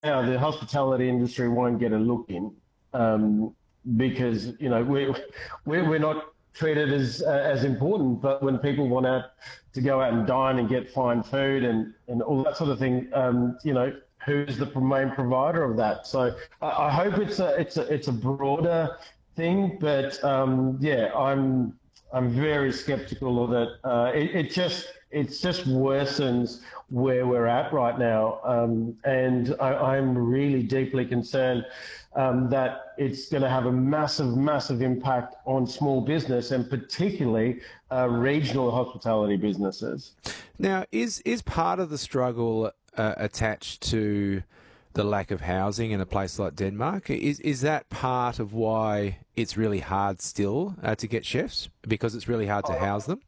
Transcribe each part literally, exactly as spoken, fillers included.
now the hospitality industry won't get a look in um, because you know we we're, we're not treated as uh, as important. But when people want out to go out and dine and get fine food and, and all that sort of thing, um, you know, who's the main provider of that? So I, I hope it's a it's a it's a broader thing. But um, yeah, I'm I'm very sceptical of it. Uh, it. It just it's just worsens where we're at right now, um, and I, I'm really deeply concerned um, that it's going to have a massive, massive impact on small business and particularly uh, regional hospitality businesses. Now, is is part of the struggle uh, attached to the lack of housing in a place like Denmark? Is is that part of why it's really hard still uh, to get chefs, because it's really hard to house them?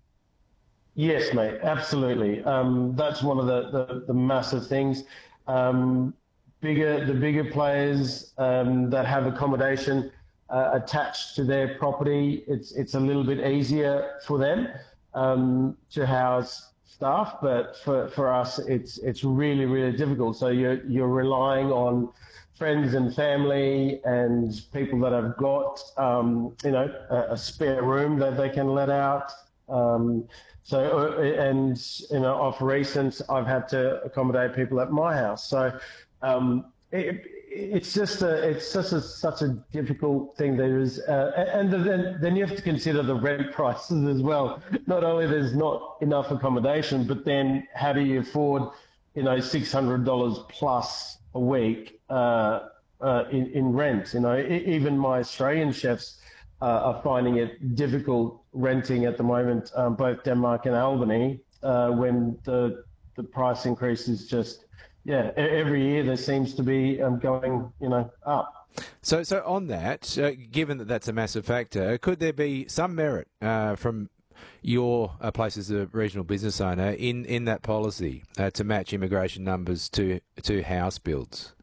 Yes, mate, absolutely. Um, that's one of the, the, the massive things. Um, bigger, the bigger players um, that have accommodation uh, attached to their property, it's it's a little bit easier for them um, to house staff, but for, for us, it's it's really, really difficult. So you're you're relying on friends and family and people that have got um, you know a, a spare room that they can let out. Um, So, and, you know, of recent, I've had to accommodate people at my house. So, um, it, it's just a, it's just a, such a difficult thing. There is, uh, and then, then you have to consider the rent prices as well. Not only there's not enough accommodation, but then how do you afford, you know, six hundred dollars plus a week, uh, uh, in, in rent? You know, even my Australian chefs Uh, are finding it difficult renting at the moment, um, both Denmark and Albany, uh, when the the price increase is just, yeah, every year there seems to be um, going, you know, up. So, so on that, uh, given that that's a massive factor, could there be some merit uh, from your uh, place as a regional business owner in, in that policy uh, to match immigration numbers to to house builds?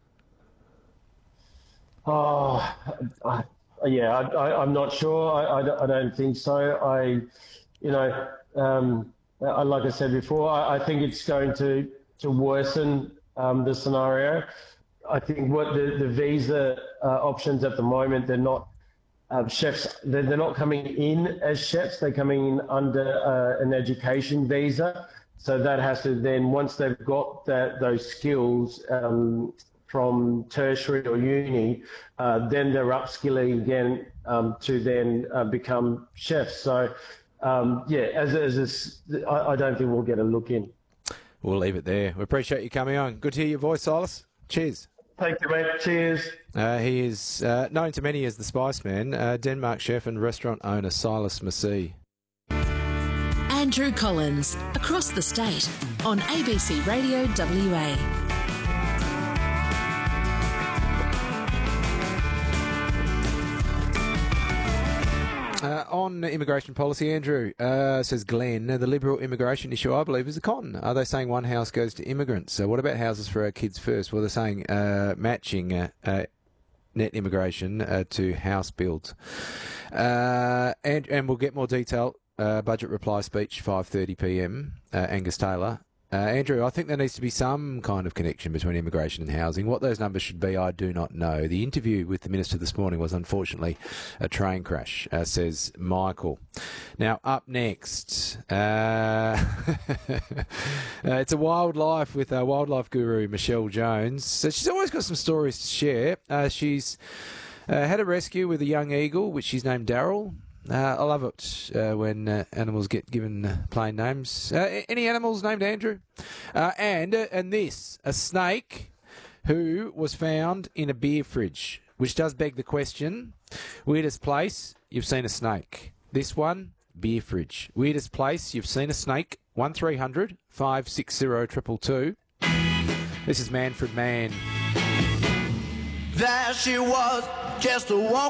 Oh, I, Yeah, I, I, I'm not sure. I, I, I don't think so. I, you know, um, I, like I said before, I, I think it's going to to worsen um, the scenario. I think what the, the visa uh, options at the moment, they're not um, chefs. They're, they're not coming in as chefs. They're coming in under uh, an education visa. So that has to then, once they've got that those skills. Um, from tertiary or uni, uh, then they're upskilling again um, to then uh, become chefs. So, um, yeah, as, as a, I, I don't think we'll get a look in. We'll leave it there. We appreciate you coming on. Good to hear your voice, Silas. Cheers. Thank you, mate. Cheers. Uh, he is uh, known to many as the Spice Man, uh, Denmark chef and restaurant owner Silas Massey. Andrew Collins, across the state on A B C Radio W A. Uh, on immigration policy, Andrew, uh, says Glenn, the Liberal immigration issue, I believe, is a con. Are they saying one house goes to immigrants? So what about houses for our kids first? Well, they're saying uh, matching uh, uh, net immigration uh, to house builds. Uh, and, and we'll get more detail. Uh, budget reply speech, five thirty p m, uh, Angus Taylor. Uh, Andrew, I think there needs to be some kind of connection between immigration and housing. What those numbers should be, I do not know. The interview with the Minister this morning was unfortunately a train crash, uh, says Michael. Now, up next, uh, uh, it's a wildlife with our wildlife guru, Michelle Jones. So she's always got some stories to share. Uh, she's uh, had a rescue with a young eagle, which she's named Daryl. Uh, I love it uh, when uh, animals get given uh, plain names. Uh, any animals named Andrew? Uh, and uh, and this, a snake who was found in a beer fridge, which does beg the question, weirdest place you've seen a snake? This one, beer fridge. Weirdest place you've seen a snake? one three hundred five six zero two two two. This is Manfred Mann. There she was, just a walk.